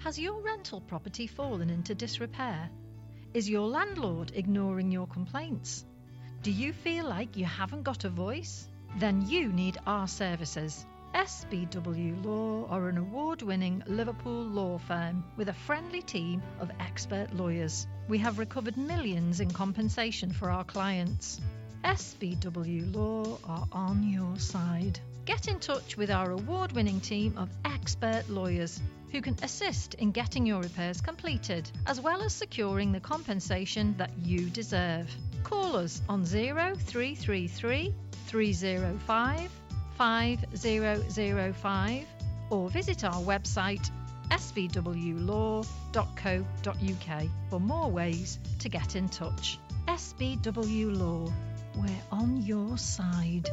Has your rental property fallen into disrepair? Is your landlord ignoring your complaints? Do you feel like you haven't got a voice? Then you need our services. SBW Law are an award-winning Liverpool law firm with a friendly team of expert lawyers. We have recovered millions in compensation for our clients. SBW Law are on your side. Get in touch with our award-winning team of expert lawyers who can assist in getting your repairs completed, as well as securing the compensation that you deserve. Call us on 0333 305 5005 or visit our website sbwlaw.co.uk for more ways to get in touch. SBW Law, we're on your side.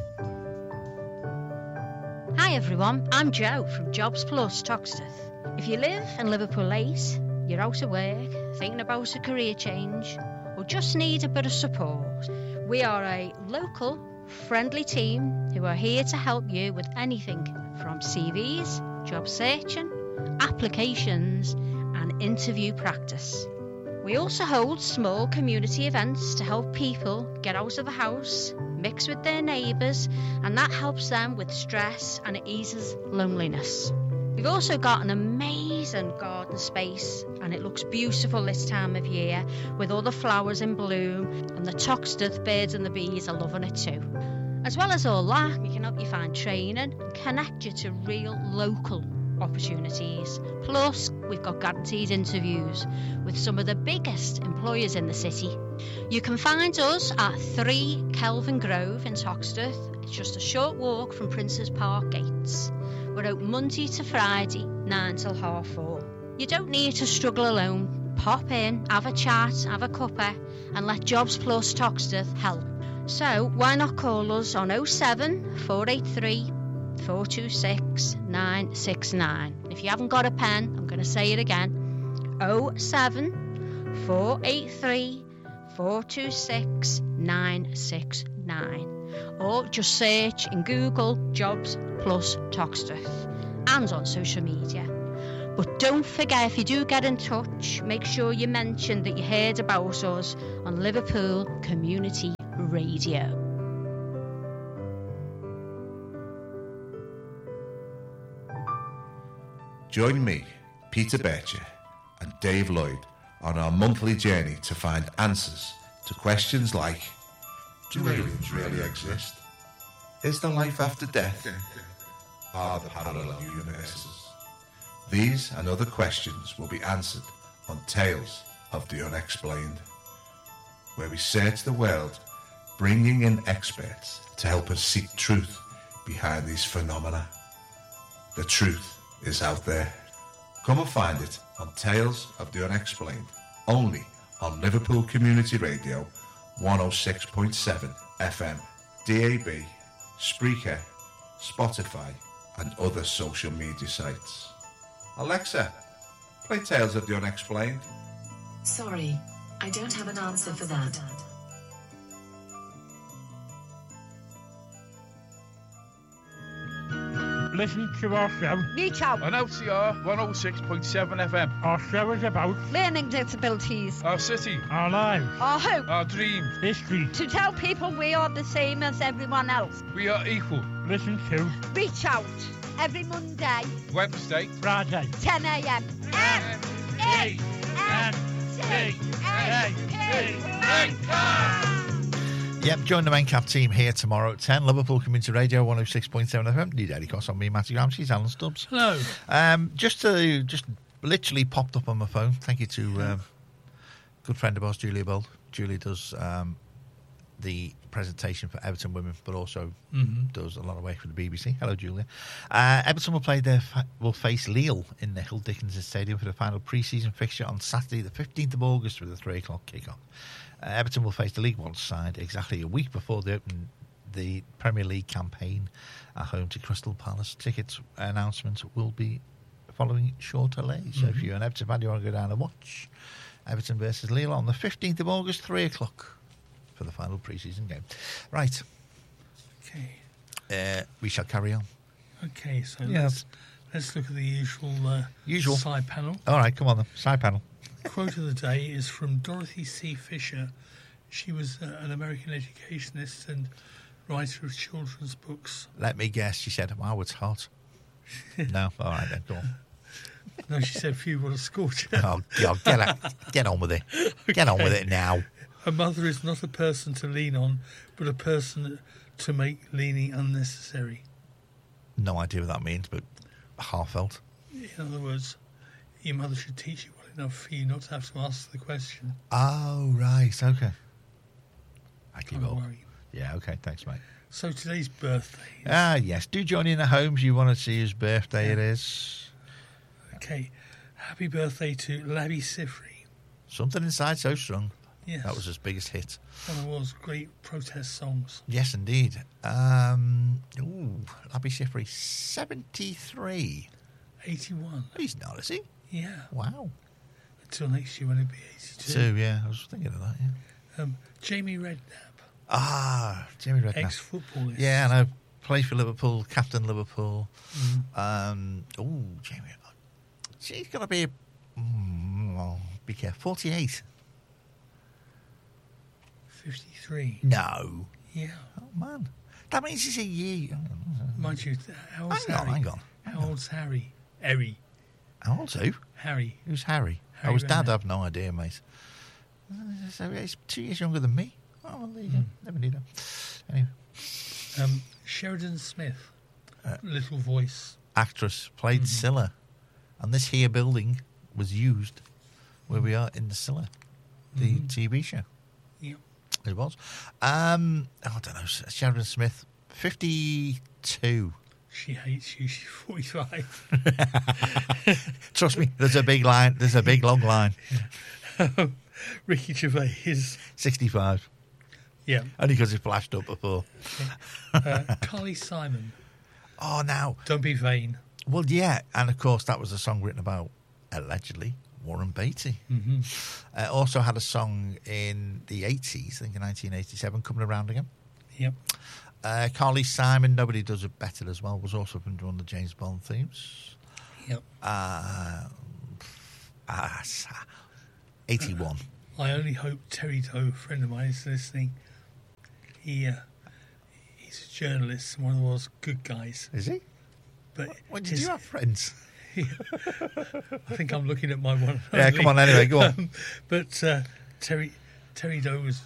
Hi everyone, I'm Jo from Jobs Plus Toxteth. If you live in Liverpool 8, you're out of work, thinking about a career change, or just need a bit of support, we are a local, friendly team who are here to help you with anything from CVs, job searching, applications and interview practice. We also hold small community events to help people get out of the house, mix with their neighbours, and that helps them with stress and it eases loneliness. We've also got an amazing garden space and it looks beautiful this time of year with all the flowers in bloom, and the Toxteth birds and the bees are loving it too. As well as all that, we can help you find training and connect you to real local opportunities. Plus, we've got guaranteed interviews with some of the biggest employers in the city. You can find us at 3 Kelvin Grove in Toxteth. It's just a short walk from Princes Park gates. We're open Monday to Friday, 9 till 4:30. You don't need to struggle alone. Pop in, have a chat, have a cuppa, and let Jobs Plus Toxteth help. So why not call us on 07 483 426 969. If you haven't got a pen, I'm going to say it again. 07 483 426 969. Or just search in Google Jobs Plus Toxteth and on social media. But don't forget, if you do get in touch, make sure you mention that you heard about us on Liverpool Community Radio. Join me, Peter Bircher, and Dave Lloyd on our monthly journey to find answers to questions like: do aliens really exist? Is there life after death? Are there parallel universes? These and other questions will be answered on Tales of the Unexplained, where we search the world, bringing in experts to help us seek truth behind these phenomena. The truth is out there. Come and find it on Tales of the Unexplained, only on Liverpool Community Radio 106.7 FM, DAB, Spreaker, Spotify and other social media sites. Alexa, play Tales of the Unexplained. Sorry, I don't have an answer for that. Listen to our show. Reach out. On LCR 106.7 FM. Our show is about learning disabilities. Our city. Our lives. Our hope. Our dreams. History. To tell people we are the same as everyone else. We are equal. Listen to Reach Out. Every Monday. Wednesday. Friday. 10 a.m. Yep, join the main cap team here tomorrow at 10. Liverpool Community Radio 106.7 FM. Need Eddie Cross on me, Matthew Ramsey's Alan Stubbs. Hello. Just literally popped up on my phone. Thank you to good friend of ours, Julia Bold. Julia does the presentation for Everton Women, but also does a lot of work for the BBC. Hello, Julia. Everton will face Lille in the Hill Dickinson Stadium for the final pre-season fixture on Saturday, the 15th of August, with a 3 o'clock kick-off. Everton will face the League One side exactly a week before they open the Premier League campaign at home to Crystal Palace. Tickets announcement will be following shortly. So if you're an Everton fan, you want to go down and watch Everton versus Lille on the 15th of August, 3 o'clock for the final pre-season game. Right. Okay. We shall carry on. Okay, so Let's look at the Usual. side panel. All right, come on then. Side panel. Quote of the day is from Dorothy C. Fisher. She was an American educationist and writer of children's books. Let me guess. She said, "Wow, it's hot." No, all right then. Go on. No, she said, "Phew, what a scorcher." Oh, God, get on with it. Get on with it now. A mother is not a person to lean on, but a person to make leaning unnecessary. No idea what that means, but heartfelt. In other words, your mother should teach you well enough for you not to have to ask the question. Oh, right. Okay. I keep Don't up. worry. Yeah, okay. Thanks, mate. So today's birthday. Yes. Do join in at home if you want to see whose birthday it is. Okay. Happy birthday to Labby Sifri. Something Inside So Strong. Yes. That was his biggest hit. One of the world's great protest songs. Yes, indeed. Labby Schifrin, 73. 81. He's not, is he? Yeah. Wow. Until next year when he'll be 82. 2, yeah. I was thinking of that, yeah. Jamie Redknapp. Jamie Redknapp. Ex-footballist. Yeah, I know. Played for Liverpool, captain Liverpool. Jamie. She's going to be, be careful, 48. 53. No. Yeah. Oh, man. That means he's a year. Mind you, how old's Harry? Hang on. How old's Harry? Harry. How old's who? Harry. Who's Harry? Harry His dad, Redknapp. I've no idea, mate. So he's 2 years younger than me. Oh, well, there you go. Never knew that. Anyway. Sheridan Smith. Little voice. Actress, played Scylla. And this here building was used where we are in the Scylla, the TV show. Yep. It was. I don't know. Sheridan Smith, 52. She hates you. She's 45. Trust me, there's a big line. There's a big long line. Ricky Gervais is 65. yeah. Only because it flashed up before. Carly Simon. Oh, now. Don't be vain. Well, yeah. And of course, that was a song written about, allegedly, Warren Beatty. Also had a song in the 80s, I think in 1987, Coming Around Again. Yep. Carly Simon, Nobody Does It Better as well, was also from one of the James Bond themes. Yep. 81. I only hope Terry Doe, a friend of mine, is listening. He's a journalist, one of the world's good guys. Is he? But When did you have friends? I think I'm looking at my one. Yeah, come on, anyway, go on. But Terry Doe was